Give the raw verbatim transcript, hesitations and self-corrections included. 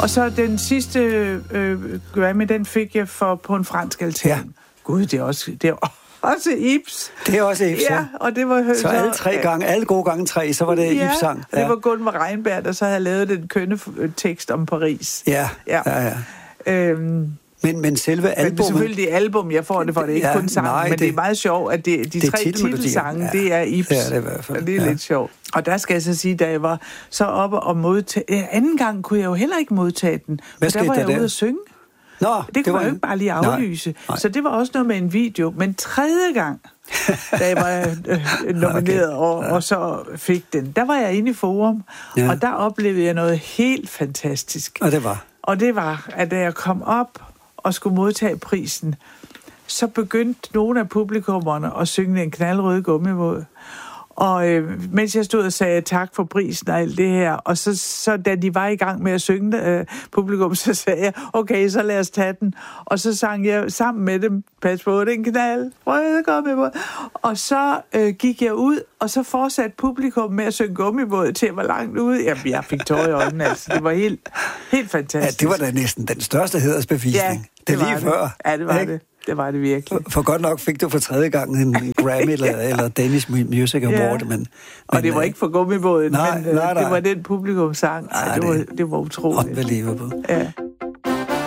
Og så den sidste øh, Grammy, den fik jeg for på en fransk altan. Ja. Gud, det er også... Det er også Ibs. Det er også Ibs, ja. Og det var, så, så alle tre gange, alle gode gange tre, så var det ja, Ibs-sang. Ja, det var Gunvor Regnberg, der så havde lavet den kønne tekst om Paris. Ja, ja, ja. ja. Øhm, men, men selve albumet... Men selvfølgelig det album, jeg får det for, det er ikke ja, kun sang, nej, men det, det er meget sjovt, at det, de det tre titelsange, ja. det er Ibs. Ja, det er i hvert fald. Og det er ja. lidt sjovt. Og der skal jeg så sige, da jeg var så oppe og modtage... Anden gang kunne jeg jo heller ikke modtage den. Hvad der var der jeg der? ude at synge. Nå, det, det kunne man jo ikke bare lige aflyse. Nej, nej. Så det var også noget med en video. Men tredje gang, da jeg var øh, nomineret okay. og, og så fik den, der var jeg inde i Forum, ja. og der oplevede jeg noget helt fantastisk. Og det var? Og det var, at da jeg kom op og skulle modtage prisen, så begyndte nogle af publikummerne at synge En knaldrød gummivåd. Og øh, mens jeg stod og sagde tak for prisen og alt det her, og så, så da de var i gang med at synge øh, publikum, så sagde jeg, okay, så lad os tage den. Og så sang jeg sammen med dem, pas på den knald, røde gummivåd. Og så øh, gik jeg ud, og så fortsatte publikum med at synge gummivåd til jeg var langt ude. Jamen, jeg fik tårer i øjnene, altså. Det var helt, helt fantastisk. Ja, det var da næsten den største hædersbevisning. Ja, det, det var lige det. Før. Ja, det var ikke? det. Det var det virkelig. For, for godt nok fik du for tredje gang en Grammy eller, eller Danish Music Award. Ja. Men, men, og det var ikke for gummivåden, nej, men nej, nej. det var den publikum sang. Ej, det, var, det var utroligt. Unbelievable. Ja.